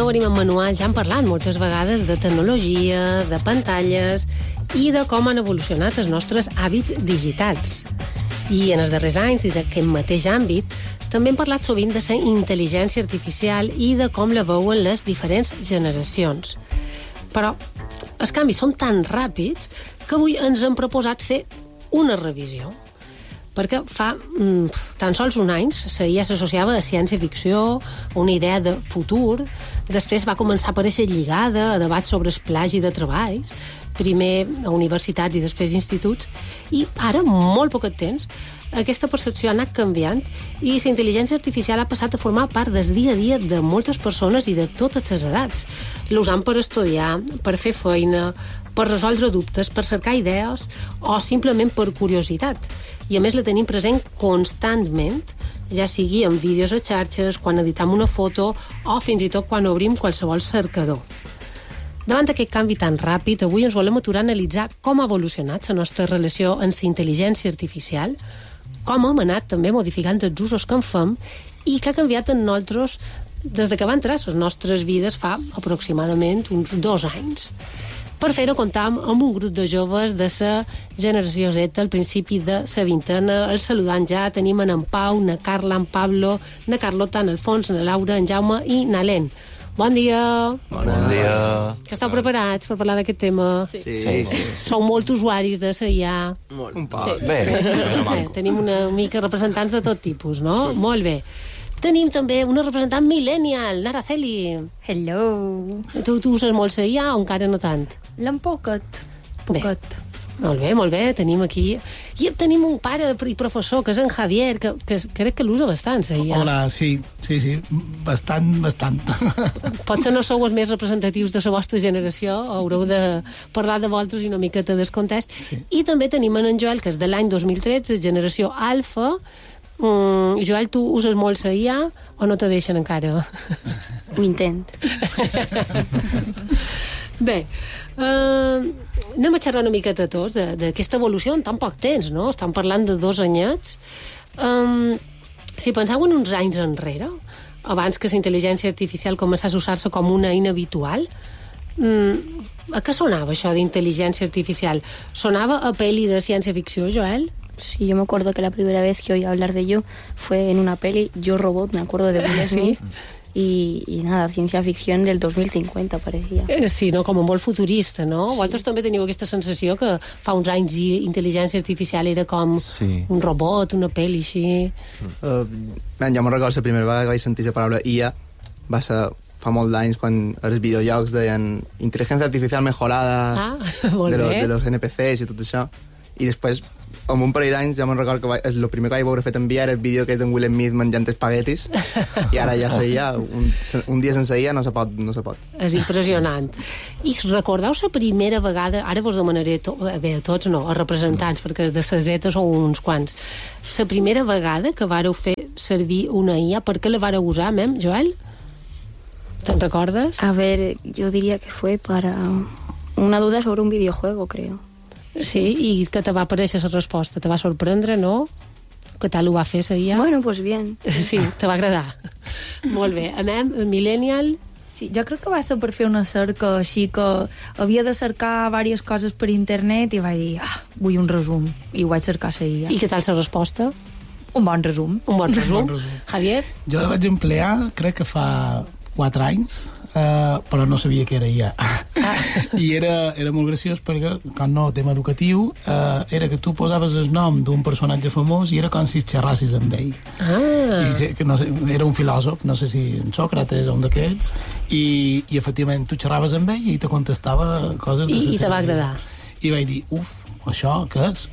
venim en manual, ja hem parlat moltes vegades de tecnologia, de pantalles i de com han evolucionat els nostres hàbits digitals. I en els darrers anys, des d'aquest mateix àmbit, també hem parlat sovint de la intel·ligència artificial i de com la veuen les diferents generacions. Però els canvis són tan ràpids que avui ens hem proposat fer una revisió. Perquè fa tan sols un any la IA s'associava a ciència-ficció, a una idea de futur, després va començar a aparèixer lligada a debats sobre el plagi de treballs, primer a universitats i després a instituts, i ara, molt poc temps, aquesta percepció ha anat canviant i la intel·ligència artificial ha passat a formar part del dia a dia de moltes persones i de totes les edats. L'usant per estudiar, per fer feina, per resoldre dubtes, per cercar idees o simplement per curiositat. I a més la tenim present constantment, ja sigui en vídeos a xarxes, quan editam una foto o fins i tot quan obrim qualsevol cercador. Davant d'aquest canvi tan ràpid, avui ens volem aturar a analitzar com ha evolucionat la nostra relació amb la intel·ligència artificial, com hem anat també modificant els usos que en fem i què ha canviat en nosaltres des que va entrar a les nostres vides fa aproximadament uns 2 anys. Per fer-ho comptam amb un grup de joves de la generació Z al principi de la vintena. Els saludant ja tenim en Pau, na Carla, en Pablo, na Carlota, en Alfons, na Laura, en Jaume i na Len. Bon dia. Bon dia. Que esteu preparats per parlar d'aquest tema? Sí. Sou molt usuaris de la IA. Un poc. Sí. Bé. Tenim una mica representants de tot tipus, no? Molt bé. Tenim també una representant millennial, l'Araceli. Hello. Tu uses molt la IA o encara no tant? L'en poquet. Poquet. Molt bé. Tenim aquí... I tenim un pare i professor, que és en Javier, que crec que l'usa bastant, la IA. Hola, sí. Bastant. Potser no sou els més representatius de la vostra generació, haureu de parlar de vosaltres i una miqueta del context. Sí. I també tenim en Joel, que és de l'any 2013, generació alfa. Joel, tu uses molt la IA o no te deixen encara? Ho intent. Bé, anem a xerrar una miqueta tots d'aquesta evolució en tan poc temps, no? Estem parlant de 2 anyets. Si penseu en uns anys enrere, abans que la intel·ligència artificial començés a usar-se com una eina habitual, a què sonava això d'intel·ligència artificial? Sonava a peli de ciència-ficció, Joel? Sí, yo me acuerdo que la primera vez que oí hablar de ello fue en una peli, Yo Robot, me acuerdo de Will Smith. Y nada, ciencia ficción del 2050 parecía. Sí, no? Com a molt futurista, no? Sí. Vosaltres també teniu aquesta sensació que fa uns anys intel·ligència artificial era com un robot, una pel·li així... Jo me'n recordo la primera vegada que vaig sentir la paraula IA va ser fa molt d'anys quan els videojocs deien intel·ligència artificial mejorada de los NPCs i tot això. I després, amb un parell d'anys, ja me'n recordo que el primer que vaig veure fet enviar era el vídeo que és d'en Will Smith menjant espaguetis i ara ja seia un dia sense IA no se pot. És impressionant. I recordeu la primera vegada, ara vos demanaré bé, a tots no, a representants, perquè de la Z són uns quants, la primera vegada que vareu fer servir una IA, per què la vareu usar, Joel? ¿Te'n recordes? A ver, yo diría que fue para una duda sobre un videojuego, creo. Sí, i que te va aparèixer la resposta? Te va sorprendre, no? Què tal ho va fer, la IA? Bueno, pues bien. Sí, te va agradar. Molt bé. Anem, el millennial... Sí, jo crec que va ser per fer una cerca així que havia de cercar diverses coses per internet i vaig dir, vull un resum, i ho vaig cercar a la IA. I què tal la resposta? Un bon resum. Un bon resum. Javier? Jo la vaig emplear, crec que fa 4 anys, però no sabia que era IA. I era molt graciós perquè, com no, tema educatiu, era que tu posaves el nom d'un personatge famós i era com si xerrassis amb ell. I que no sé, era un filòsof, no sé si en Sòcrates o un d'aquests, i efectivament tu xerraves amb ell i te contestava coses de I te va agradar. I vaig dir, això què és?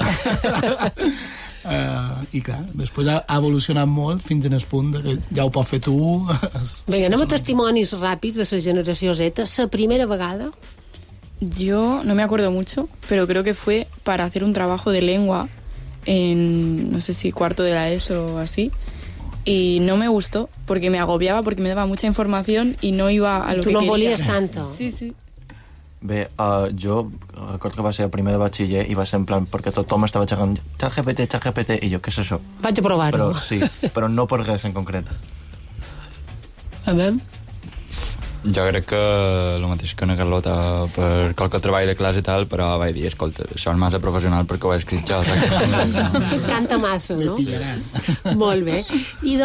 I clar, després ha evolucionat molt fins en el punt que ja ho pots fer tu. Vinga, anem a testimonis ràpids de la generació Z. La primera vegada... Yo no me acuerdo mucho, pero creo que fue para hacer un trabajo de lengua en, no sé si cuarto de la ESO o así, y no me gustó porque me agobiaba, porque me daba mucha información y no iba a lo que quería. Tu no volies tanto. Sí. Bé, jo recordo que va ser el primer de batxiller i va ser en plan, perquè tothom estava xerrant ChatGPT, i jo, què és això? Vaig a provar-ho. Però sí, però no per res en concret. A veure? Jo crec que el mateix que una Carlota per qualque treball de classe i tal, però vaig dir, escolta, això és massa professional perquè ho he escrit jo. Canta massa, no? Molt bé. I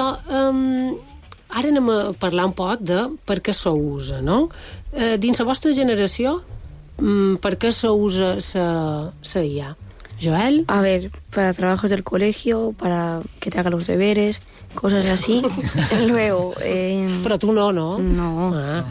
ara anem a parlar un poc de per què se usa, no? Dins la vostra generació, per què se usa la IA? Joel? A ver, para trabajos del colegio, para que te haga los deberes, cosas así. Luego... Pero tú no, ¿no? No. Ah.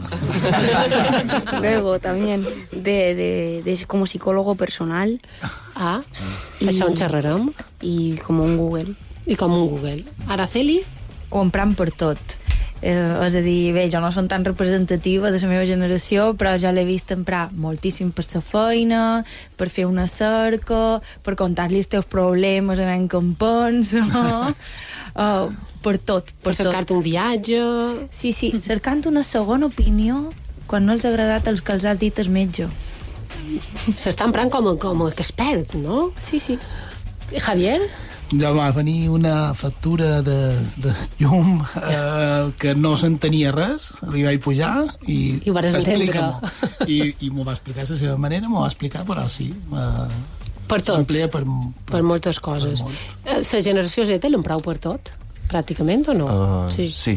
Luego también de como psicólogo personal. Ah, això en xerrarem. I com un Google. I com un Google. Araceli? Ho emprant per tot. És a dir, bé, jo no som tan representativa de la meva generació, però jo l'he vist emprar moltíssim per la feina, per fer una cerca, per contar-li els teus problemes a veure què em penso, per tot. Per cercar-te un viatge... Sí, cercant una segona opinió quan no els ha agradat els que els ha dit el metge. S'està emprant com a expert, no? Sí. Javier? Ja va venir una factura de llum que no s'entenia res, li vaig pujar i ho vas entendre. I m'ho va explicar de la seva manera, m'ho va explicar, però sí. Per tot? Per moltes coses. La generació Z l'emprau per tot, pràcticament, o no? Sí.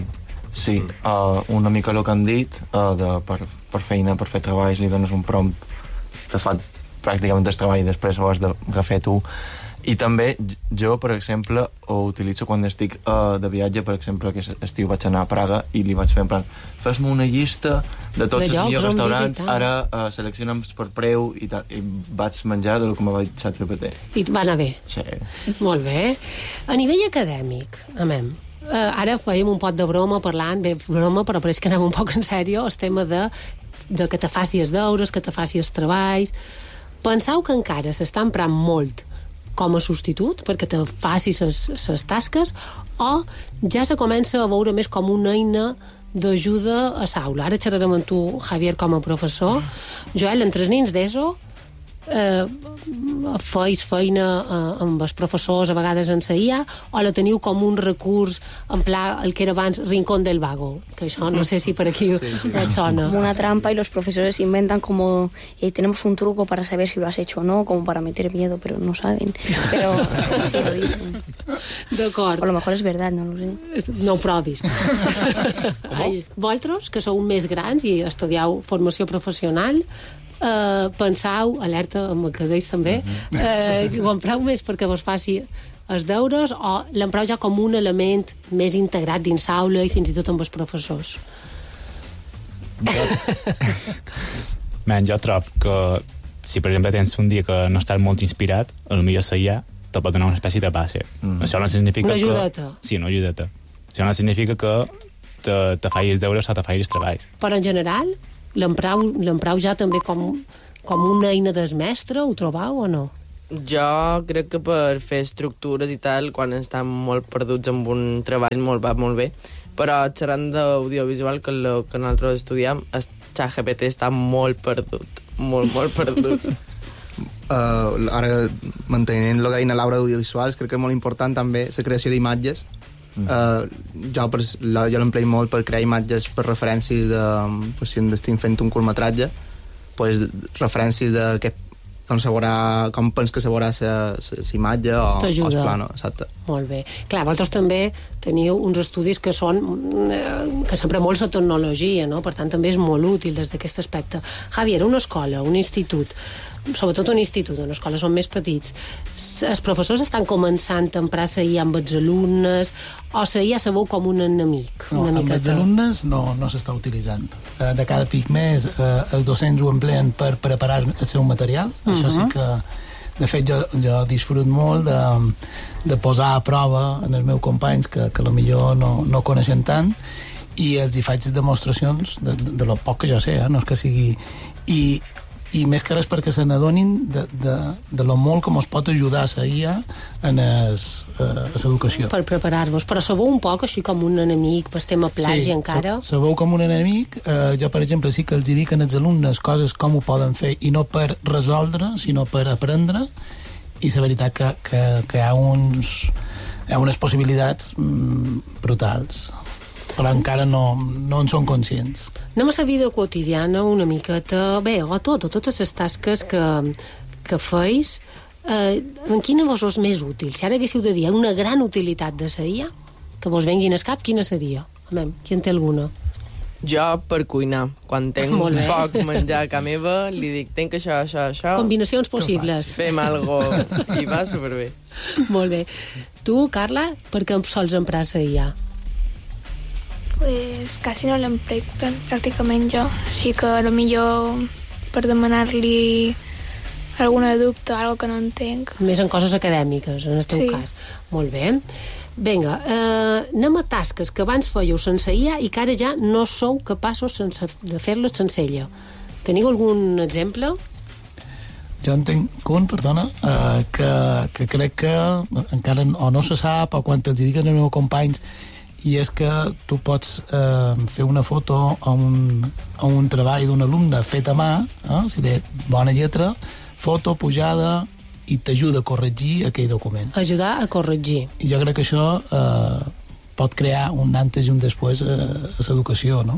Una mica el que han dit, per feina, per fer treballs, li dones un prompt, te fa pràcticament el treball i després ho has de refer tu. I també jo, per exemple, ho utilitzo quan estic de viatge. Per exemple, aquest estiu vaig anar a Praga i li vaig fer en plan, fes-me una llista de tots els millors restaurants, ara selecciona'm per preu i tal, i vaig menjar del que m'ha dit ChatGPT. I va anar bé? Sí. Molt bé. A nivell acadèmic, ara fèiem un pot de broma parlant, però és que anem un poc en sèrio, el tema de que te faci els deures, que te faci els treballs. Penseu que encara s'està emprant molt com a substitut, perquè te faci les tasques, o ja se comença a veure més com una eina d'ajuda a l'aula. Ara xerrarem amb tu, Javier, com a professor. Joel, entre els nens d'ESO, feis feina amb els professors a vegades en la IA, o la teniu com un recurs en pla el que era abans Rincón del Vago, que això no sé si per aquí et sona. Como una trampa y los profesores inventan como tenemos un truco para saber si lo has hecho o no, como para meter miedo, pero no saben, pero sí lo dicen. D'acord. O a lo mejor es verdad, no lo sé. No ho provis. Vosaltres, que sou més grans i estudieu formació professional, pensau, alerta amb el que deis també, ho empreu més perquè vos faci els deures o l'empreu ja com un element més integrat dins l'aula i fins i tot amb els professors? Jo trobo que si per exemple tens un dia que no estàs molt inspirat, potser la IA te pot donar una espècie de base. Això no significa una ajudeta. Sí, una ajudeta. Això no significa que te faci els deures o te faci els treballs. Però en general l'emprau ja també com una eina del mestre, ho trobeu o no? Jo crec que per fer estructures i tal, quan estan molt perduts amb un treball, va molt bé, però xerrant d'audiovisual, que el que nosaltres estudiem, el ChatGPT està molt perdut, molt perdut. Ara, mantenint el que deia Laura d'audiovisuals, crec que és molt important també la creació d'imatges. Jo l'empleo molt per crear imatges per referències si estic fent un curtmetratge, referències de com pens que se veurà la imatge o el plano. Exacte. Molt bé. Clar, vosaltres també teniu uns estudis que sempre molt la tecnologia, no? Per tant també és molt útil des d'aquest aspecte. Javier, una escola, un institut, sobretot un institut, on les escoles són més petits, els professors estan començant a emprar la IA amb els alumnes o la IA se veu com un enemic? No, amb els alumnes no s'està utilitzant. De cada pic més els docents ho empleen per preparar el seu material. Això sí que, de fet, jo disfrut molt de posar a prova en els meus companys que potser no coneixen tant, i els hi faig demostracions de lo poc que jo sé, no és que sigui... I més que res perquè se n'adonin de lo molt com es pot ajudar a la IA en l'educació. Per preparar-vos. Però sabeu un poc així com un enemic per tema plagi encara? Sí, sabeu com un enemic. Jo, per exemple, sí que els dic als alumnes coses com ho poden fer, i no per resoldre, sinó per aprendre, i la veritat que hi ha unes possibilitats brutals. però encara no en són conscients. Anem a la vida quotidiana una miqueta, bé, o totes les tasques que feis, en quina vos és més útil? Si ara haguéssiu de dir una gran utilitat de la IA, que vos venguin al cap, quina seria? Qui en té alguna? Jo per cuinar. Quan tenc poc menjar a casa meva, li dic, tenc això. Combinacions possibles. Fem algo i va superbé. Molt bé. Tu, Carla, per què sols emprar la IA? Pues quasi no l'emprec pràcticament jo. Així que potser per demanar-li alguna dubte, algo que no entenc. Més en coses acadèmiques, en el teu cas. Molt bé. Vinga, anem a tasques que abans fèieu sense IA i que ara ja no sou capaços de fer-les sense ella. Teniu algun exemple? Jo entenc que crec que encara o no se sap o quan els diuen els meus companys, i és que tu pots fer una foto a un treball d'un alumne fet a mà, si té bona lletra, foto, pujada, i t'ajuda a corregir aquell document. Ajudar a corregir. I jo crec que això pot crear un antes i un després a l'educació, no?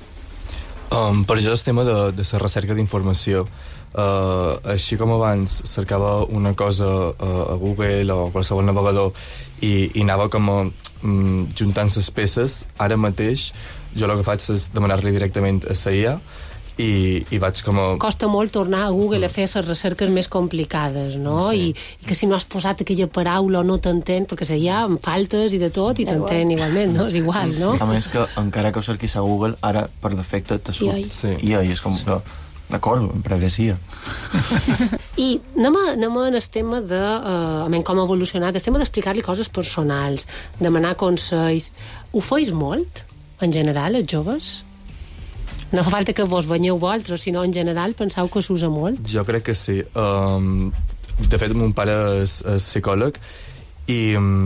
Per això el tema de la recerca d'informació. Així com abans cercava una cosa a Google o qualsevol navegador i anava com juntant les peces, ara mateix jo el que faig és demanar-li directament a la IA i vaig com a... Costa molt tornar a Google a fer les recerques més complicades, no? Sí. I que si no has posat aquella paraula o no t'entén, perquè si hi ha faltes i de tot i t'entén igualment, no? És igual, no? A més que encara que ho cerquis a Google, ara per defecte te surt. I és com que... D'acord, em predecia. I anem en el tema de com ha evolucionat, el tema d'explicar-li coses personals, demanar consells. Ho feis molt, en general, els joves? No fa falta que vos banyeu vosaltres, sinó en general penseu que s'usa molt? Jo crec que sí. De fet, mon pare és psicòleg i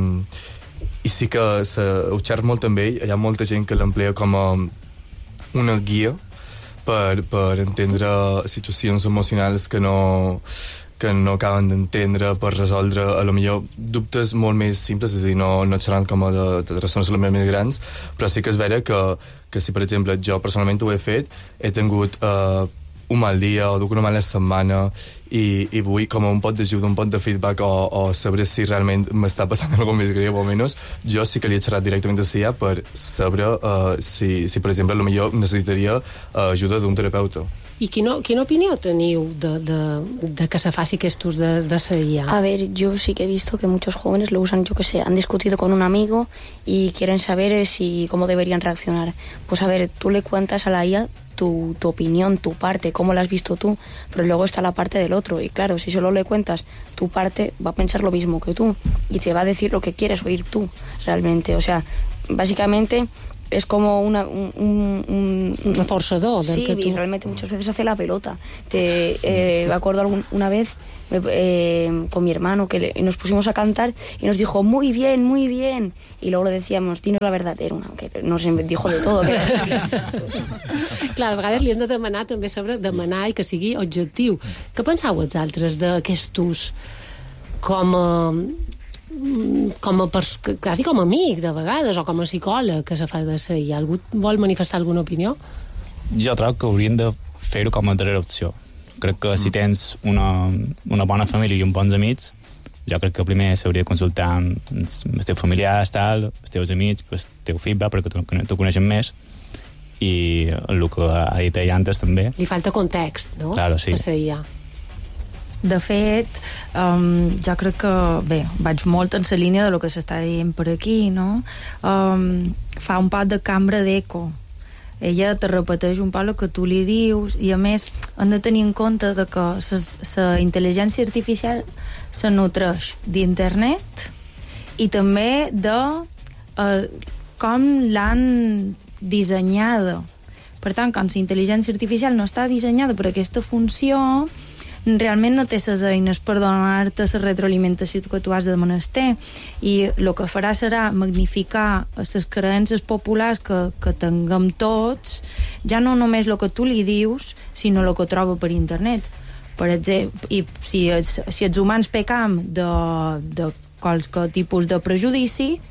sí que ho xerro molt amb ell. Hi ha molta gent que l'emplea com a una guia per entendre situacions emocionals que no acaben d'entendre, per resoldre a lo millor dubtes molt més simples, és a dir, no xerrant com de trastorns més grans, però sí que és vera que si, per exemple, jo personalment ho he fet, he tingut un mal dia o duc una mala setmana i vull com un pot d'ajuda, un pot de feedback o saber si realment m'està passant alguna més greu o menys, jo sí que li he xerrat directament a CIA per saber si per exemple, potser necessitaria ajuda d'un terapeuta. I quina opinió teniu de que se faci aquest ús de CIA? A ver, yo sí que he visto que muchos jóvenes lo usan, yo que sé, han discutido con un amigo y quieren saber cómo deberían reaccionar. Pues a ver, tú le cuentas a la IA tu opinión, tu parte, cómo la has visto tú, pero luego está la parte del otro. Y claro, si solo le cuentas tu parte, va a pensar lo mismo que tú y te va a decir lo que quieres oír tú, realmente. O sea, básicamente... es como un reforzador del que tú... Sí, realmente muchas veces hace la pelota. Me acuerdo una vez con mi hermano que nos pusimos a cantar y nos dijo muy bien, muy bien, y luego le decíamos dinos la verdad, que nos dijo de todo. Clar, de vegades li hem de demanar també sobre demanar i que sigui objectiu. Què penseu vosaltres d'aquest ús quasi com a amic de vegades o com a psicòleg que se fa de ser? Algú vol manifestar alguna opinió? Jo trobo que haurien de fer-ho com a darrera opció. Crec que si tens una bona família i uns bons amics, jo crec que primer s'hauria de consultar amb els teus familiars, els teus amics, el teu feedback, perquè tu coneixen més, i el que ha dit ell antes també. Li falta context, no? Claro, sí. De fet, jo crec que, bé, vaig molt en la línia de lo que s'està dient per aquí, no? Fa un poc de cambra d'eco. Ella te repeteix un poc el que tu li dius i, a més, hem de tenir en compte de que la intel·ligència artificial se nutreix d'internet i també de com l'han dissenyada. Per tant, quan la intel·ligència artificial no està dissenyada per aquesta funció, realment no té les eines per donar-te la retroalimentació que tu has de menester, i el que farà serà magnificar les creences populars que tinguem tots, ja no només el que tu li dius, sinó el que troba per internet. Per exemple, i si els humans pecam de qualsevol tipus de prejudici,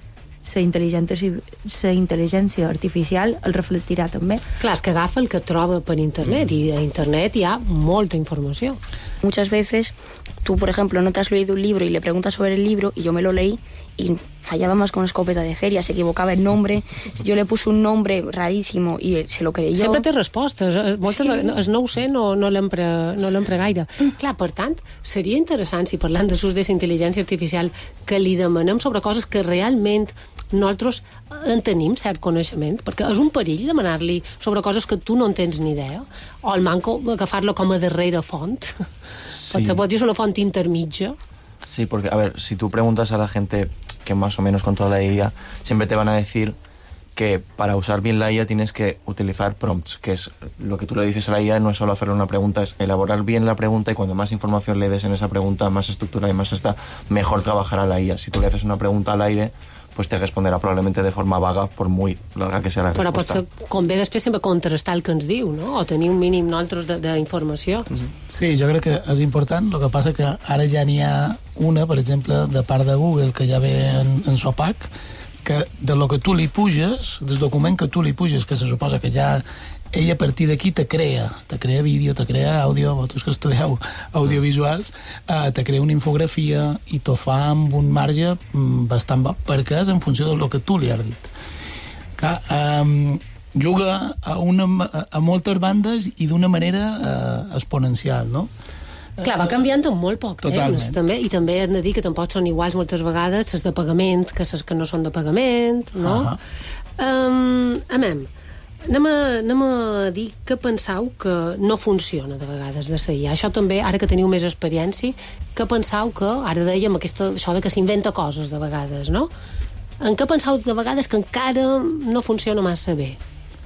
la intel·ligència artificial el reflectirà també. Clar, és que agafa el que troba per internet i a internet hi ha molta informació. Muchas veces tú, por ejemplo, no te has leído un libro y le preguntas sobre el libro y yo me lo leí y fallábamos con una escopeta de feria, se equivocaba el nombre, yo le puse un nombre rarísimo i se lo creyó. Sempre té respostes, moltes vegades, no ho sé, no l'empra gaire. Clar, per tant, seria interessant, si parlant de l'ús de la intel·ligència artificial, que li demanem sobre coses que realment nosaltres en tenim cert coneixement, perquè és un perill demanar-li sobre coses que tu no en tens ni idea, o el manco agafar-lo com a darrera font. Sí. Potser pot dir una font intermitja. Sí, porque, a ver, si tú preguntas a la gente que más o menos controla la IA, siempre te van a decir que para usar bien la IA tienes que utilizar prompts, que es lo que tú le dices a la IA, no es solo hacerle una pregunta, es elaborar bien la pregunta, y cuando más información le des en esa pregunta, más estructura y más está, mejor trabajará la IA. Si tú le haces una pregunta al aire, pues te responderà probablement de forma vaga, per muy larga que sea la resposta. Però potser convé després sempre contrastar el que ens diu, no? O tenir un mínim nosaltres d'informació. Sí, jo crec que és important, el que passa que ara ja n'hi ha una, per exemple, de part de Google, que ja ve en SOPAC, que de lo que tu li puges, del document que tu li puges, que se suposa que ja ell a partir d'aquí te crea vídeo, te crea àudio, vosaltres que estudieu audiovisuals, te crea una infografia i t'ho fa amb un marge bastant bo, perquè és en funció del que tu li has dit. Clar, juga a moltes bandes i d'una manera exponencial, no? Clar, va canviant en molt poc temps, també, i també hem de dir que tampoc són iguals moltes vegades les de pagament que les que no són de pagament, no? Anem a dir que penseu que no funciona de vegades de la IA. Això també, ara que teniu més experiència, que penseu que, ara dèiem això de que s'inventa coses de vegades, no? En què penseu de vegades que encara no funciona massa bé?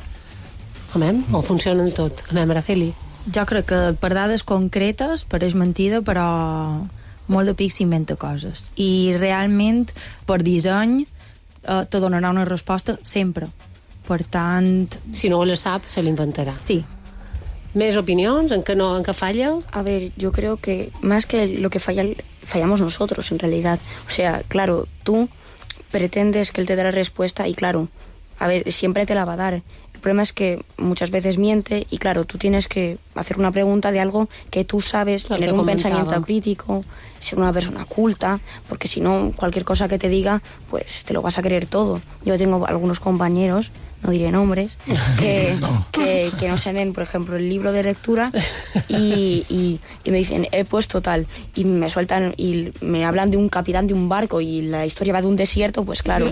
O funcionen tot? Araceli? Jo crec que per dades concretes pareix mentida, però molt de pic s'inventa coses. I realment, per disseny, te donarà una resposta sempre. Per tant... Si no la sap, se l'inventarà. Sí. ¿Més opinions? ¿En qué falla? A ver, yo creo que más que lo que fallamos nosotros, en realidad. O sea, claro, tú pretendes que él te dé la respuesta y, claro, a ver, siempre te la va a dar. El problema es que muchas veces miente y, claro, tú tienes que hacer una pregunta de algo que tú sabes, tener un pensamiento crítico, ser una persona culta, porque si no, cualquier cosa que te diga, pues te lo vas a creer todo. Yo tengo algunos compañeros, no diré nombres, que no saben, por ejemplo, el libro de lectura y me dicen, he puesto tal, y me sueltan y me hablan de un capitán de un barco y la historia va de un desierto, pues claro.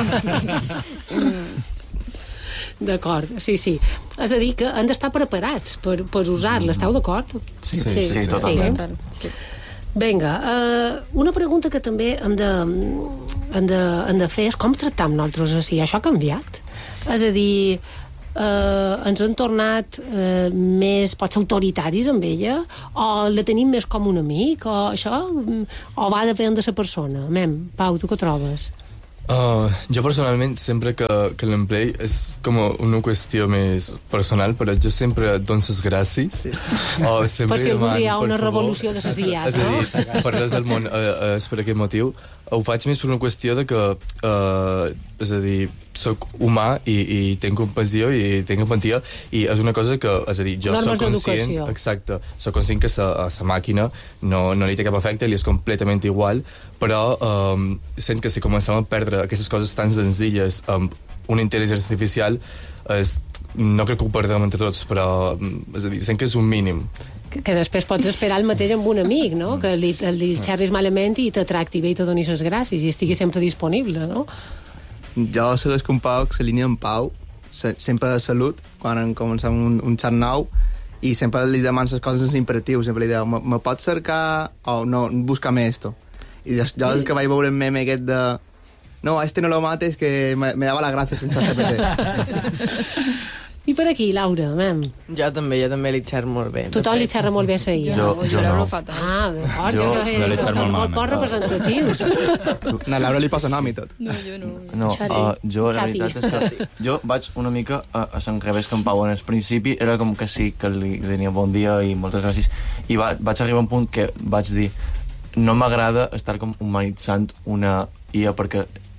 D'acord, sí. És a dir, que han d'estar preparats per usar-la. Esteu d'acord? Sí, totalment. Sí. Vinga, una pregunta que també hem de fer és com tractam nosaltres així. Això ha canviat? És a dir, ens han tornat més, potser, autoritaris amb ella? O la tenim més com un amic? O això? O va depèn de la persona? Pau, tu què trobes? Jo personalment sempre que l'emplei és com una qüestió més personal, però jo sempre dono les gràcies o sempre per si algun dia hi ha una favor, revolució de les IAs, no? És a dir, per res del món és per aquest motiu. Ho faig més per una qüestió de que és a dir, soc humà i tinc compassió i tinc empatia, i és una cosa que, és a dir, jo soc conscient, exacte, soc conscient que la màquina no li té cap efecte, li és completament igual, però sent que si comencem a perdre aquestes coses tan senzilles amb una intel·ligència artificial, no crec que ho perdem entre tots, però és a dir, sent que és un mínim. Que després pots esperar el mateix amb un amic, no? Que li xerris malament i te tracti bé i te doni les gràcies i estigui sempre disponible, no? Jo segueixo un poc la línia en Pau, sempre de salut, quan comencem un xat nou, i sempre li demano les coses sense imperatiu, sempre li diu, me pots cercar o no, búscame esto. I jo és que vaig veure el meme aquest de no, a este no lo mates, que me daba la gràcia sense GPT. I per aquí, Laura, Jo també li xerro molt bé. Tothom li xerra molt bé a la IA. Jo no. D'acord, jo estem molt poc representatius. A Laura li posa nom i tot. No, jo no. No, jo la veritat és que jo vaig una mica a l'enrevés que en Pau en el principi, era com que sí, que li tenia bon dia i moltes gràcies, i vaig arribar a un punt que vaig dir no m'agrada estar com humanitzant una IA, perquè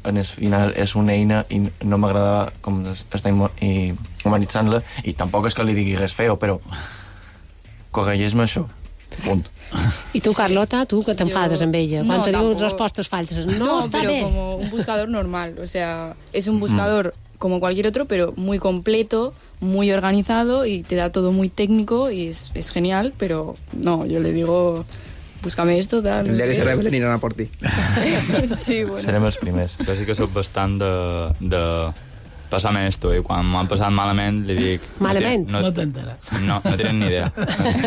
en el final és una eina i no m'agrada com està humanitzant-la, i tampoc és que li digui res feo, però corregeix-me això, punt. I tu, Carlota, tu que t'enfades amb ella, quan te diu respostes falses, no está pero bé. Como un buscador normal, o sea, es un buscador como cualquier otro, pero muy completo, muy organizado y te da todo muy técnico y es genial, pero no, yo le digo, búscame esto, tal. El dia que se rebel aniran a por ti. Sí, bueno. Serem els primers. Jo sí que soc bastant de passar-me esto, i quan m'han passat malament li dic... Malament? No t'enteres. No tenen ni idea.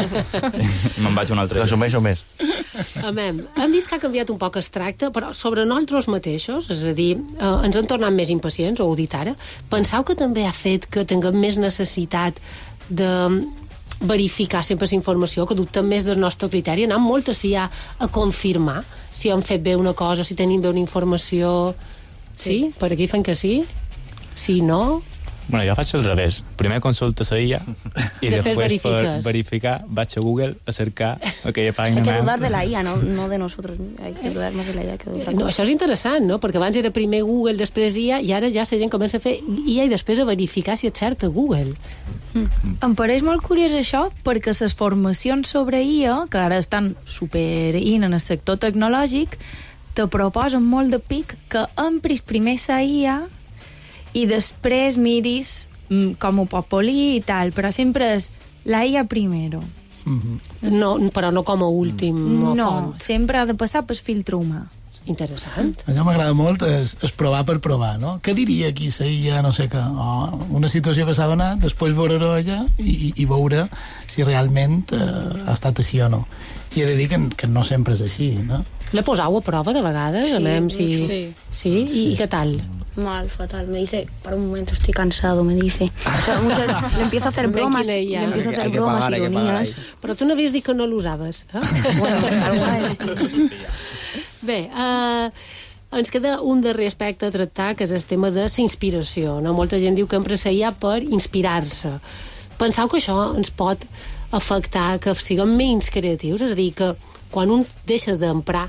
I me'n vaig a un altre. Resumeixo més. Hem vist que ha canviat un poc el tracte, però sobre nosaltres mateixos, és a dir, ens han tornat més impacients, ho heu dit ara. Penseu que també ha fet que tinguem més necessitat de verificar sempre la informació, que dubtem més del nostre criteri, anem molt a confirmar si hem fet bé una cosa, si tenim bé una informació. Sí? Per aquí fan que sí? Si no... Bueno, jo faig al revés. Primer consulto la IA i després per verificar vaig a Google a cercar aquella pàgina. Hay que dudar de la IA, no de nosotros. Hay que dudar más de la IA que de otra cosa. No, això és interessant, no? Perquè abans era primer Google, després IA, i ara ja la gent comença a fer IA i després a verificar si és cert a Google. Em pareix molt curiós això, perquè les formacions sobre IA, que ara estan super in en el sector tecnològic, te proposen molt de pic que empris primer la IA i després miris com ho pot polir i tal, però sempre és la IA primero. No, però no com a últim font. No, sempre ha de passar pel filtre humà. Interessant. Allò m'agrada molt, és provar per provar, no? Què diria aquí la IA, no sé què? Una situació que s'ha donat, després veure-ho allà i veure si realment ha estat així o no. I he de dir que no sempre és així, no? La posau a prova de vegades? Sí. ¿Y qué tal? Mal, fatal. Me dice, para un momento estoy cansado, me dice. O sea, le empiezo a hacer bromas, ironías. Però tu no havies dit que no l'usaves. Bueno, alguna vez sí. Bé, ens queda un darrer aspecte a tractar, que és el tema de l'inspiració. No? Molta gent diu que empra la IA per inspirar-se. Penseu que això ens pot afectar que siguem menys creatius? És a dir, que quan un deixa d'emprar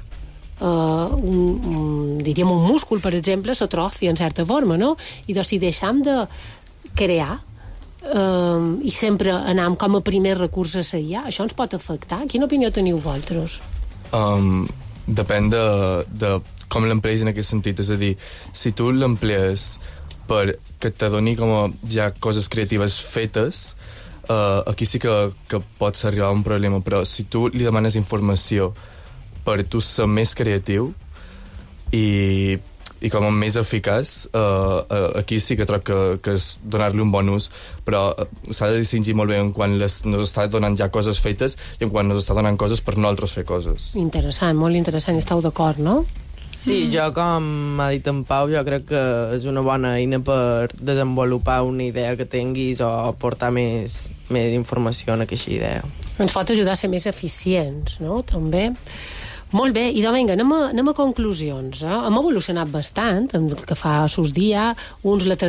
diríem un múscul, per exemple, s'atrofia en certa forma, no? I doncs si deixam de crear i sempre anam com a primer recurs a la IA, això ens pot afectar? Quina opinió teniu vosaltres? Depèn de com l'empleis en aquest sentit, és a dir, si tu l'emplees per que te doni com ja coses creatives fetes, aquí sí que pots arribar a un problema, però si tu li demanes informació per tu ser més creatiu i com a més eficaç, aquí sí que trob que és donar-li un bon ús, però s'ha de distingir molt bé en quan nos està donant ja coses fetes i en quan nos està donant coses per nosaltres fer coses. Interessant, molt interessant, esteu d'acord, no? Sí, jo, com ha dit en Pau, jo crec que és una bona eina per desenvolupar una idea que tinguis o aportar més informació en aquesta idea. Ens pot ajudar a ser més eficients, no?, també. Molt bé, i doncs vinga, anem a conclusions. Hem evolucionat bastant, el que fa sos dies, uns la